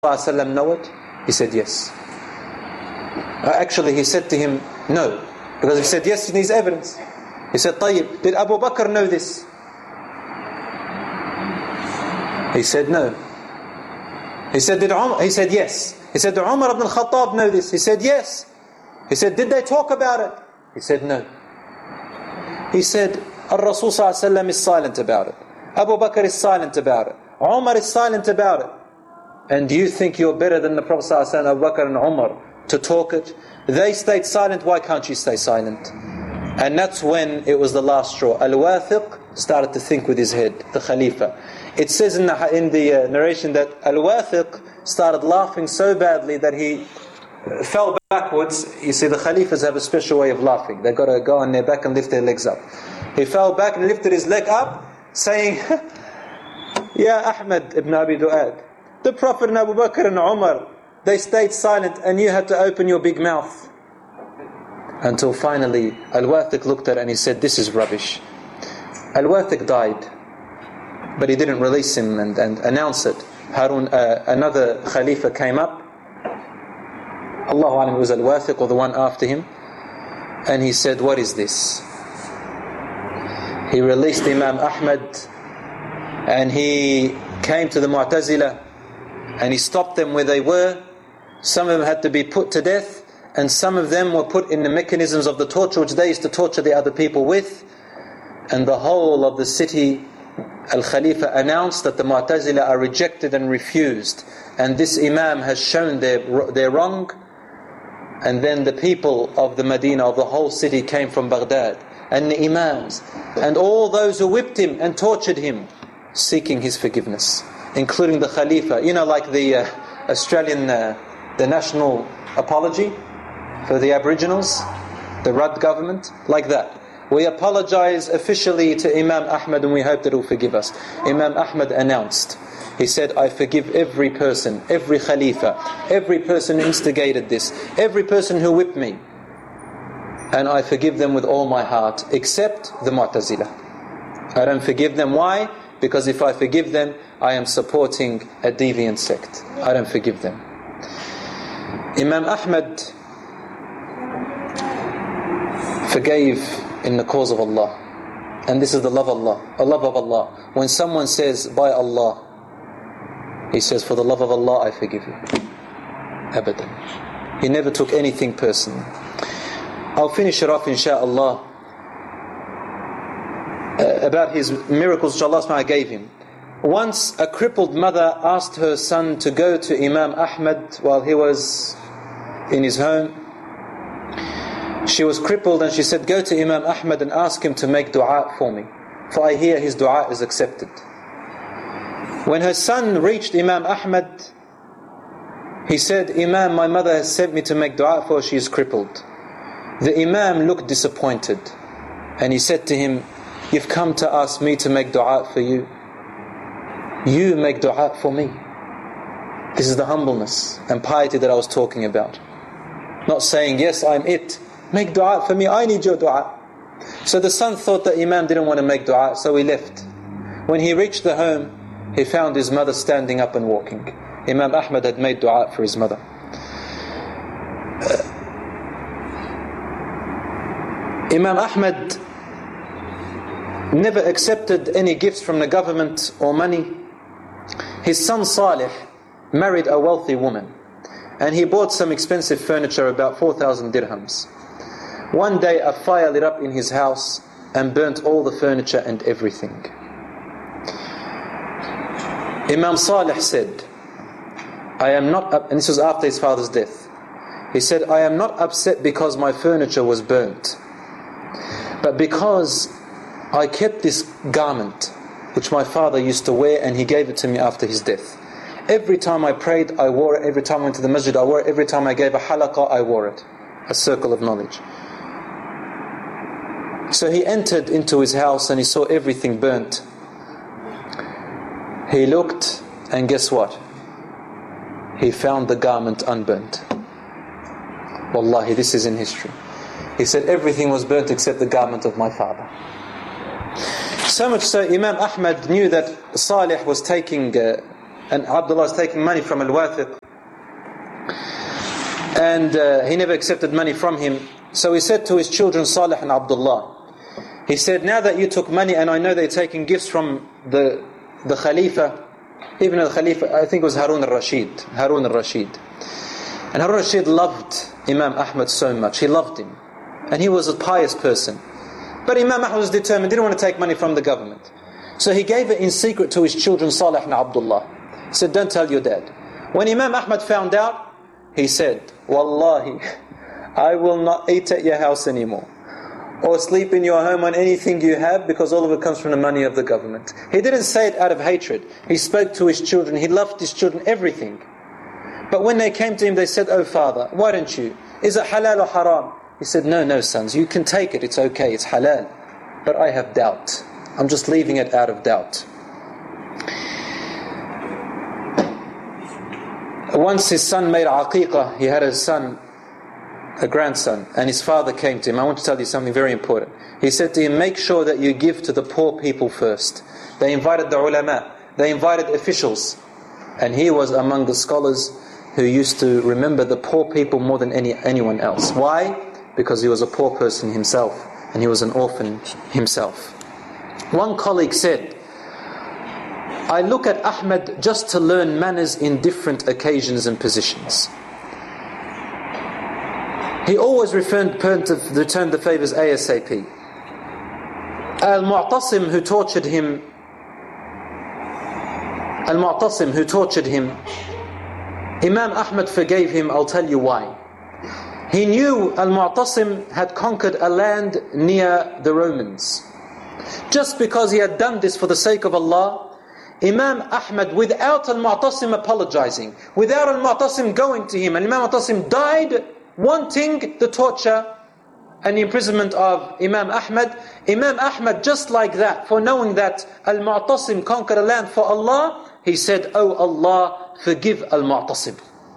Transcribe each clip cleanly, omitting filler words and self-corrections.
ﷺ know it? He said yes. Actually, he said to him, no. Because if he said yes, he needs evidence. He said, طيب, did Abu Bakr know this? He said no. He said, did Umar? He said yes. He said, did Umar ibn al-Khattab know this? He said yes. He said, did they talk about it? He said no. He said, Al-Rasul ﷺ is silent about it. Abu Bakr is silent about it. Umar is silent about it. And do you think you're better than the Prophet ﷺ, Abu Bakr and Umar, to talk it? They stayed silent, why can't you stay silent? And that's when it was the last straw. Al-Wathiq started to think with his head, the Khalifa. It says in the narration that Al-Wathiq started laughing so badly that he fell backwards. You see, the Khalifas have a special way of laughing. They've got to go on their back and lift their legs up. He fell back and lifted his leg up, saying, Ya Ahmad ibn Abi Du'ad, the Prophet and Abu Bakr and Umar, they stayed silent and you had to open your big mouth. Until finally Al-Wathiq looked at it and he said, this is rubbish. Al-Wathiq died, but he didn't release him and announce it. Harun, another Khalifa came up. Allahu Alam, it was Al-Wathiq or the one after him. And he said, what is this? He released Imam Ahmad and he came to the Mu'tazila and he stopped them where they were. Some of them had to be put to death, and some of them were put in the mechanisms of the torture which they used to torture the other people with. And the whole of the city, Al-Khalifa announced that the Mu'tazila are rejected and refused, and this Imam has shown their wrong. And then the people of the Medina, of the whole city, came from Baghdad, and the Imams and all those who whipped him and tortured him, seeking his forgiveness, including the Khalifa. You know, like the Australian, the national apology for the Aboriginals, the Rudd government, like that. We apologize officially to Imam Ahmad and we hope that he'll forgive us. Imam Ahmad announced, he said, I forgive every person, every Khalifa, every person who instigated this, every person who whipped me, and I forgive them with all my heart, except the Mu'tazila. I don't forgive them. Why? Because if I forgive them, I am supporting a deviant sect. I don't forgive them. Imam Ahmad forgave in the cause of Allah. And this is the love of Allah. A love of Allah. When someone says, by Allah, he says, for the love of Allah, I forgive you. Abadan. He never took anything personally. I'll finish it off, insha'Allah, about his miracles which Allah SWT gave him. Once a crippled mother asked her son to go to Imam Ahmad while he was in his home. She was crippled and she said, go to Imam Ahmad and ask him to make dua for me, for I hear his dua is accepted. When her son reached Imam Ahmad, he said, Imam, my mother has sent me to make dua for her, she is crippled. The Imam looked disappointed and he said to him, you've come to ask me to make dua for you. You make dua for me. This is the humbleness and piety that I was talking about. Not saying, yes, I'm it. Make dua for me, I need your dua. So the son thought that Imam didn't want to make dua, so he left. When he reached the home, he found his mother standing up and walking. Imam Ahmad had made dua for his mother. Imam Ahmad never accepted any gifts from the government or money. His son Salih married a wealthy woman, and he bought some expensive furniture, about 4,000 dirhams. One day a fire lit up in his house and burnt all the furniture and everything. Imam Salih said, I am not and this was after his father's death. He said, I am not upset because my furniture was burnt, but because I kept this garment which my father used to wear and he gave it to me after his death. Every time I prayed, I wore it. Every time I went to the masjid, I wore it. Every time I gave a halaqah, I wore it. A circle of knowledge. So he entered into his house and he saw everything burnt. He looked and guess what? He found the garment unburnt. Wallahi, this is in history. He said everything was burnt except the garment of my father. So much so, Imam Ahmad knew that Salih was taking and Abdullah is taking money from Al-Wathiq, and he never accepted money from him. So he said to his children, Salih and Abdullah, he said, now that you took money and I know they're taking gifts from the Khalifa, even the Khalifa, I think it was Harun al-Rashid. And Harun al-Rashid loved Imam Ahmad so much. He loved him. And he was a pious person. But Imam Ahmad was determined, didn't want to take money from the government. So he gave it in secret to his children, Salih and Abdullah. He said, don't tell your dad. When Imam Ahmad found out, he said, Wallahi, I will not eat at your house anymore, or sleep in your home on anything you have, because all of it comes from the money of the government. He didn't say it out of hatred. He spoke to his children. He loved his children, everything. But when they came to him, they said, oh father, why don't you? Is it halal or haram? He said, no sons, you can take it, it's okay, it's halal. But I have doubt. I'm just leaving it out of doubt. Once his son made aqiqah, he had a grandson, and his father came to him. I want to tell you something very important. He said to him, make sure that you give to the poor people first. They invited the ulama, they invited officials, and he was among the scholars who used to remember the poor people more than anyone else. Why? Because he was a poor person himself, and he was an orphan himself. One colleague said, I look at Ahmad just to learn manners in different occasions and positions. He always returned the favors ASAP. Al-Mu'tasim who tortured him, Imam Ahmad forgave him. I'll tell you why. He knew Al-Mu'tasim had conquered a land near the Romans. Just because he had done this for the sake of Allah, Imam Ahmad, without Al-Mu'tasim apologizing, without Al-Mu'tasim going to him, and Imam Mu'tasim died wanting the torture and the imprisonment of Imam Ahmad. Imam Ahmad, just like that, for knowing that Al-Mu'tasim conquered a land for Allah, he said, oh Allah, forgive Al-Mu'tasim.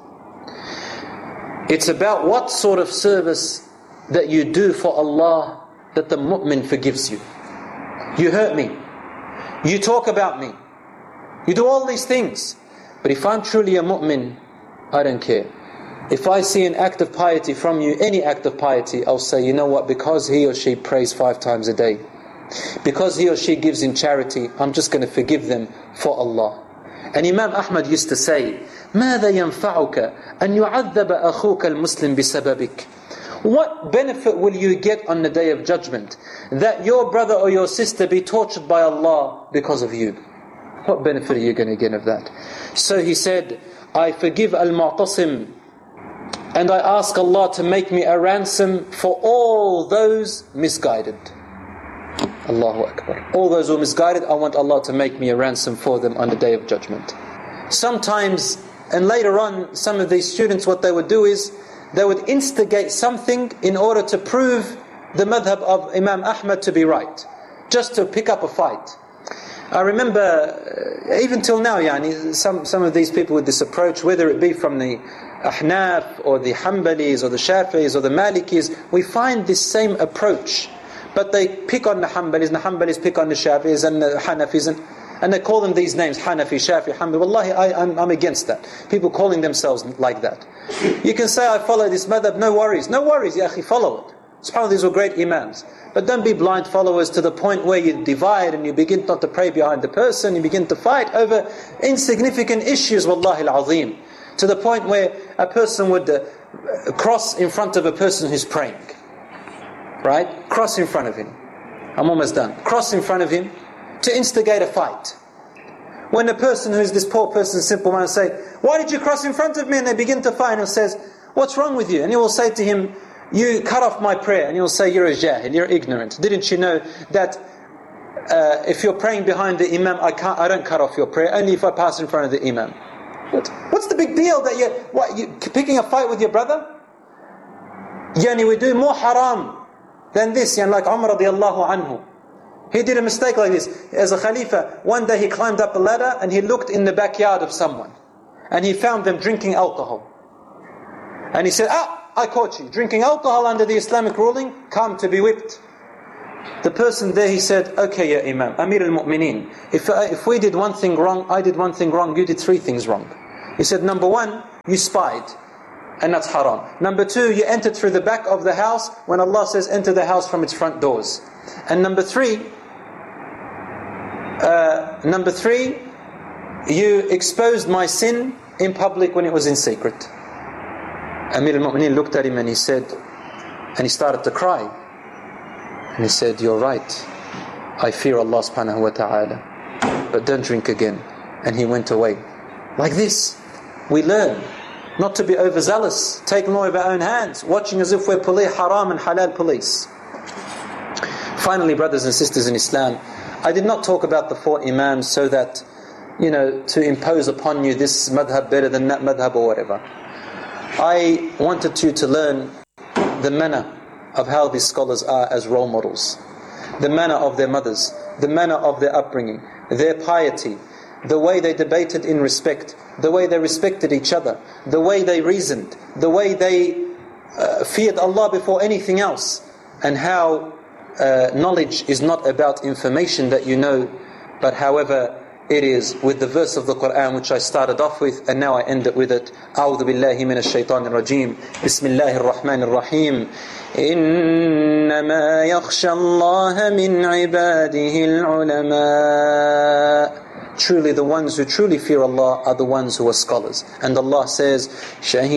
It's about what sort of service that you do for Allah that the mu'min forgives you. You hurt me, you talk about me, you do all these things, but if I'm truly a mu'min, I don't care. If I see an act of piety from you, any act of piety, I'll say, you know what, because he or she prays 5 times a day, because he or she gives in charity, I'm just going to forgive them for Allah. And Imam Ahmad used to say, ماذا ينفعك أن يعذب أخوك المسلم بسببك? What benefit will you get on the day of judgment that your brother or your sister be tortured by Allah because of you? What benefit are you going to get of that? So he said, I forgive Al-Mu'tasim, and I ask Allah to make me a ransom for all those misguided. Allahu Akbar. All those who are misguided, I want Allah to make me a ransom for them on the day of judgment. Sometimes, and later on, some of these students, what they would do is, they would instigate something in order to prove the madhab of Imam Ahmad to be right, just to pick up a fight. I remember, even till now, some of these people with this approach, whether it be from the Ahnaf or the Hanbalis or the Shafi'is or the Malikis, we find this same approach. But they pick on the Hanbalis, and the Hanbalis pick on the Shafi'is and the Hanafis, and they call them these names, Hanafi, Shafi, Hanbali. Wallahi, I'm against that. People calling themselves like that. You can say, I follow this madhab, no worries, ya akhi, follow it. SubhanAllah, these were great imams. But don't be blind followers to the point where you divide and you begin not to pray behind the person, you begin to fight over insignificant issues, wallahi al-azim. To the point where a person would cross in front of a person who's praying. Right? Cross in front of him. I'm almost done. Cross in front of him to instigate a fight. When the person who's this poor person, simple man, say, why did you cross in front of me? And they begin to fight, and says, what's wrong with you? And he will say to him, you cut off my prayer. And he will say, you're a jahil, you're ignorant. Didn't you know that if you're praying behind the imam, I don't cut off your prayer, only if I pass in front of the imam. What's the big deal that you picking a fight with your brother? We do more haram than this, like Umar radiallahu anhu. He did a mistake like this. As a Khalifa, one day he climbed up a ladder and he looked in the backyard of someone. And he found them drinking alcohol. And he said, I caught you. Drinking alcohol under the Islamic ruling, come to be whipped. The person there, he said, okay, ya Imam, Amir al-Mu'mineen, if we did one thing wrong, I did one thing wrong, you did three things wrong. He said, number one, you spied, and that's haram. Number two, you entered through the back of the house when Allah says enter the house from its front doors. And number three, you exposed my sin in public when it was in secret. Amir al-Mu'mineen looked at him and he said, and he started to cry. And he said, you're right, I fear Allah subhanahu wa ta'ala, but don't drink again. And he went away. Like this, we learn not to be overzealous, take law of our own hands, watching as if we're haram and halal police. Finally, brothers and sisters in Islam, I did not talk about the four Imams so that, to impose upon you this madhab better than that madhab or whatever. I wanted you to learn the manner of how these scholars are as role models, the manner of their mothers, the manner of their upbringing, their piety, the way they debated in respect, the way they respected each other, the way they reasoned, the way they feared Allah before anything else, and how knowledge is not about information that you know, but however it is with the verse of the Quran which I started off with, and now I end it with it. أعوذ بالله من الشيطان الرجيم بسم الله الرحمن الرحيم إنما يخشى الله من عباده العلماء. Truly the ones who truly fear Allah are the ones who are scholars. And Allah says,